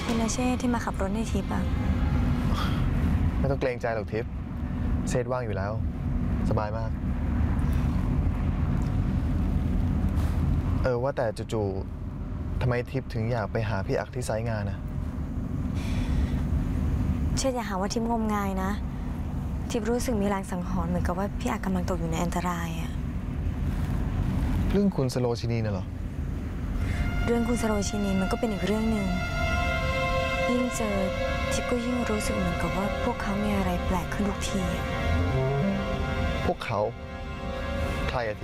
คุณอาเช่ที่มาขับรถในทิปอะไม่ต้องเกรงใจหรอกทิพย์เซตว่างอยู่แล้วสบายมากว่าแต่จู่ๆทำไมทิพย์ถึงอยากไปหาพี่อักที่ไซต์งานนะเช่อย่าหาว่าทิพย์งมงายนะทิพย์รู้สึกมีแรงสังหรณ์เหมือนกับว่าพี่อักกำลังตกอยู่ในอันตรายอะเรื่องคุณสโลชินีน่ะเหรอเรื่องคุณสโรชินีมันก็เป็นอีกเรื่องหนึ่งยิ่งเจอทิพย์ก็ยิ่งรู้สึกเหมือนกับว่าพวกเขามีอะไรแปลกขึ้นทุกทีพวกเขาใครอะ